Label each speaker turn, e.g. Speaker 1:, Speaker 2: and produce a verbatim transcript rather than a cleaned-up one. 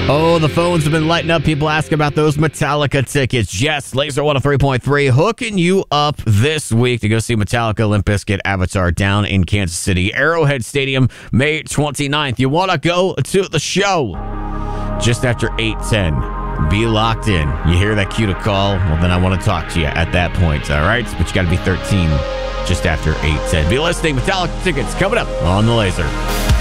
Speaker 1: Oh, the phones have been lighting up. People ask about those Metallica tickets. Yes, Laser one oh three point three hooking you up this week to go see Metallica, Limp Bizkit, Avatar down in Kansas City. Arrowhead Stadium, May twenty-ninth. You want to go to the show just after eight ten. Be locked in. You hear that cue to call? Well, then I want to talk to you at that point, all right? But you got to be thirteen just after eight ten. Be listening. Metallica tickets coming up on The Laser.